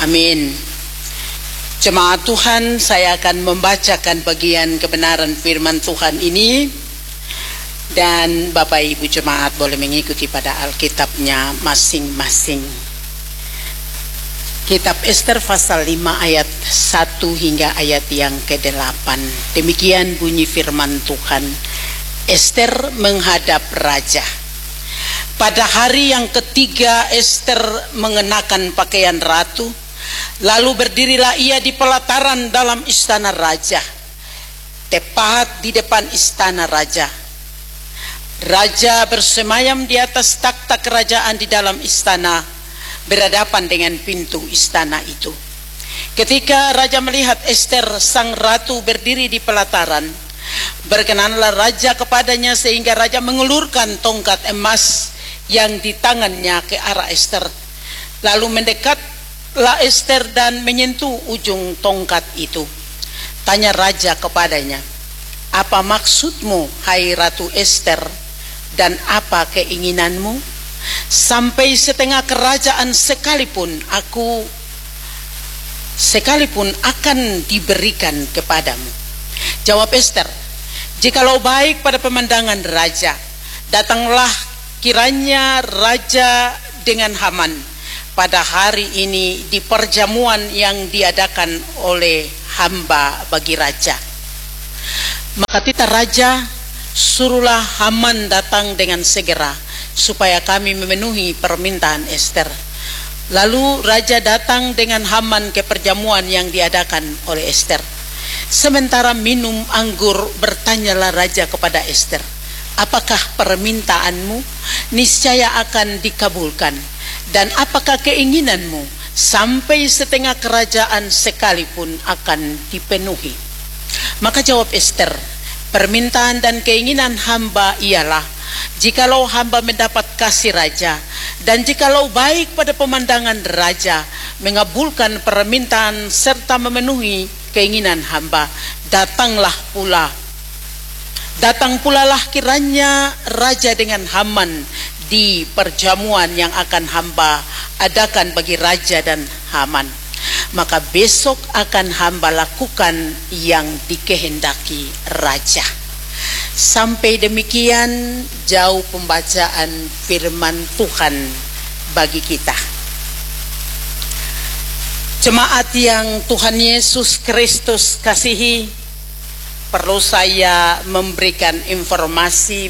Amin. Jemaat Tuhan, saya akan membacakan bagian kebenaran firman Tuhan ini, dan Bapak Ibu Jemaat boleh mengikuti pada Alkitabnya masing-masing. Kitab Ester pasal 5 ayat 1 hingga ayat yang ke-8. Demikian bunyi firman Tuhan. Ester menghadap raja. Pada hari yang ketiga Ester mengenakan pakaian ratu, lalu berdirilah ia di pelataran dalam istana raja, tepat di depan istana raja. Raja bersemayam di atas takhta kerajaan di dalam istana, berhadapan dengan pintu istana itu. Ketika raja melihat Ester sang ratu berdiri di pelataran, berkenanlah raja kepadanya sehingga raja mengulurkan tongkat emas yang di tangannya ke arah Ester. Lalu mendekatlah Ester dan menyentuh ujung tongkat itu. Tanya raja kepadanya, "Apa maksudmu, hai Ratu Ester, dan apa keinginanmu? Sampai setengah kerajaan sekalipun akan diberikan kepadamu." Jawab Ester, "Jikalau baik pada pemandangan raja, datanglah kiranya raja dengan Haman pada hari ini di perjamuan yang diadakan oleh hamba bagi raja." Maka titah raja, "Suruhlah Haman datang dengan segera, supaya kami memenuhi permintaan Ester." Lalu raja datang dengan Haman ke perjamuan yang diadakan oleh Ester. Sementara minum anggur, bertanyalah raja kepada Ester, "Apakah permintaanmu? Niscaya akan dikabulkan. Dan apakah keinginanmu? Sampai setengah kerajaan sekalipun akan dipenuhi." Maka jawab Ester, "Permintaan dan keinginan hamba ialah, jikalau hamba mendapat kasih raja, dan jikalau baik pada pemandangan raja, mengabulkan permintaan serta memenuhi keinginan hamba, datang pula lah kiranya raja dengan Haman di perjamuan yang akan hamba adakan bagi raja dan Haman. Maka besok akan hamba lakukan yang dikehendaki raja." Sampai demikian jauh pembacaan firman Tuhan bagi kita. Jemaat yang Tuhan Yesus Kristus kasihi, perlu saya memberikan informasi